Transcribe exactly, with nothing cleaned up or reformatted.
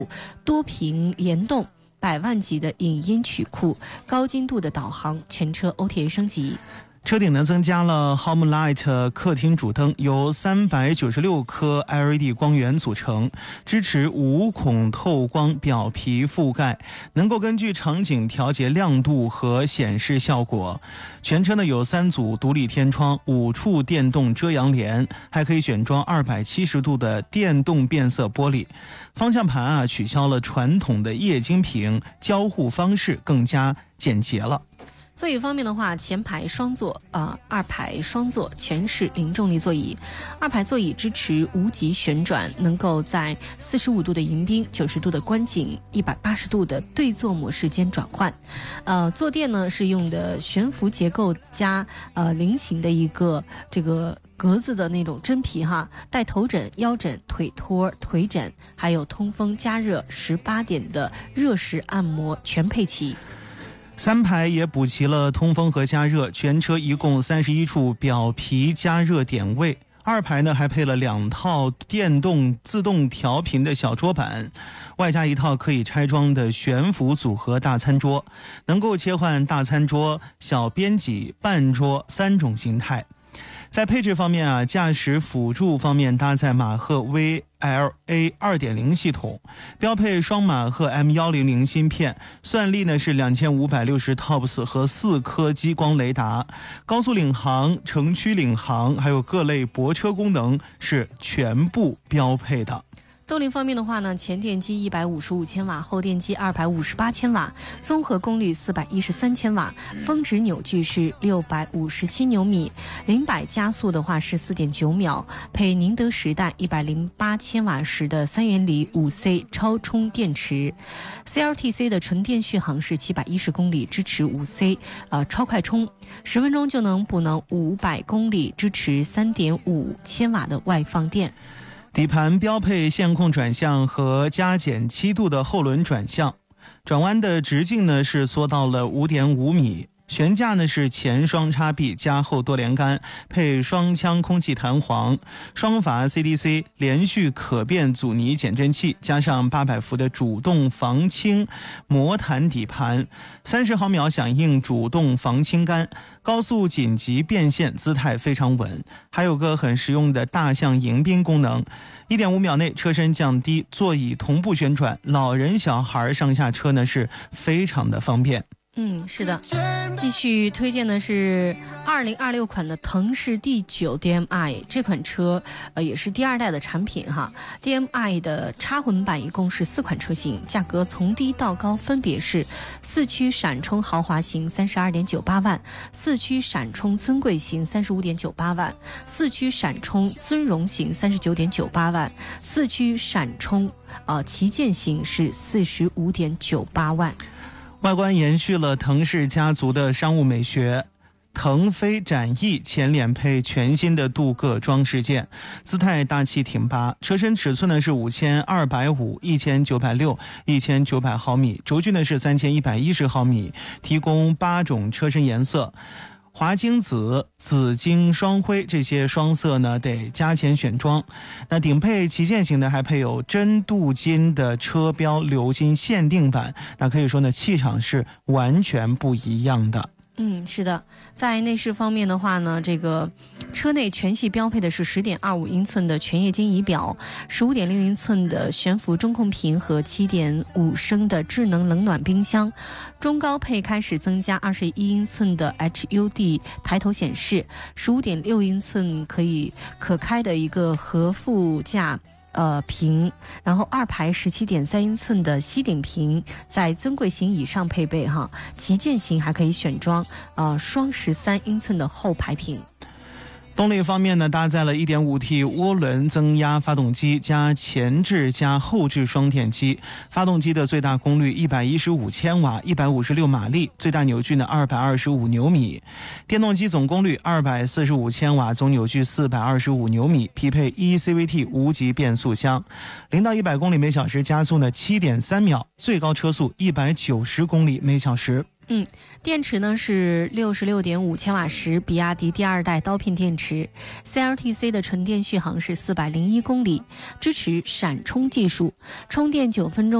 多屏联动、百万级的影音曲库、高精度的导航，全车 O T A 升级。 车顶呢增加了 Home Light 客厅主灯，由三百九十六颗 L E D 光源组成，支持无孔透光表皮覆盖，能够根据场景调节亮度和显示效果。全车呢有三组独立天窗、五处电动遮阳帘，还可以选装二百七十度的电动变色玻璃。方向盘啊取消了传统的液晶屏，交互方式更加简洁了。 座椅方面的话，前排双座，呃，二排双座，全是零重力座椅。二排座椅支持无级旋转，能够在四十五度的迎宾、九十度的观景、一百八十度的对坐模式间转换。呃，坐垫呢是用的悬浮结构加呃菱形的一个这个格子的那种真皮哈，带头枕、腰枕、腿托、腿枕，还有通风加热十八点的热式按摩全配齐。 三排也补齐了通风和加热，全车一共三十一处表皮加热点位。二排呢还配了两套电动自动调频的小桌板，外加一套可以拆装的悬浮组合大餐桌，能够切换大餐桌、小边几、半桌三种形态。在配置方面啊，驾驶辅助方面搭载马赫 V L A 二点零 系统，标配双马赫 M 一零零 芯片，算力呢是两千五百六十 T O P S 和四颗激光雷达，高速领航、城区领航还有各类泊车功能是全部标配的。 动力方面的话呢，前电机一百五十五千瓦，后电机二百五十八千瓦，综合功率四百一十三千瓦，峰值扭矩是六百五十七牛米，零百加速的话是 四点九秒，配宁德时代一百零八千瓦时的三元锂 五 C 超充电池。 C L T C 的纯电续航是七百一十公里，支持 五 C 呃超快充，十分钟就能补能五百公里，支持 三点五千瓦的外放电。 底盘标配线控转向和加减七度的后轮转向，转弯的直径呢是缩到了 五点五米，悬架呢是前双叉臂加后多连杆，配双腔空气弹簧，双阀 C D C 连续可变阻尼减震器，加上八百伏的主动防倾魔弹底盘，三十毫秒响应主动防倾杆，高速紧急变线，姿态非常稳，还有个很实用的大象迎宾功能， 一点五秒内车身降低，座椅同步旋转，老人小孩上下车呢是非常的方便。 嗯，是的，继续推荐的是二零二六款的腾势 D 九 D M I 这款车，呃，也是第二代的产品哈。D M I 的插混版一共是四款车型，价格从低到高分别是四驱闪充豪华型三十二点九八万，四驱闪充尊贵型三十五点九八万，四驱闪充尊荣型三十九点九八万，四驱闪充呃旗舰型是四十五点九八万。 外观延续了腾势家族的商务美学，腾飞展翼前脸配全新的镀铬装饰件，姿态大气挺拔。车身尺寸呢是五千二百五、一千九百六、一千九百毫米，轴距呢是三千一百一十毫米，提供八种车身颜色。华金紫、紫金双灰这些双色呢得加钱选装。那顶配旗舰型的还配有真镀金的车标鎏金限定版，那可以说呢气场是完全不一样的。 嗯，是的，在内饰方面的话呢，这个车内全系标配的是 十点二五英寸的全液晶仪表， 十五点六英寸的悬浮中控屏和 七点五升的智能冷暖冰箱。中高配开始增加二十一英寸的 H U D 抬头显示， 十五点六英寸可以可开的一个和副驾呃屏，然后二排 十七点三英寸的吸顶屏，在尊贵型以上配备哈，旗舰型还可以选装呃双十三英寸的后排屏。 动力方面呢，搭载了 一点五 T 涡轮增压发动机加前置加后置双电机，发动机的最大功率一百一十五千瓦，一百五十六马力，最大扭矩呢二百二十五牛米。电动机总功率二百四十五千瓦，总扭矩四百二十五牛米，匹配 E C V T 无级变速箱，零到一百公里每小时加速呢七点三秒，最高车速一百九十公里每小时。 嗯，电池呢是六十六点五千瓦时，比亚迪第二代刀片电池 ，C L T C 的纯电续航是四百零一公里，支持闪充技术，充电九分钟。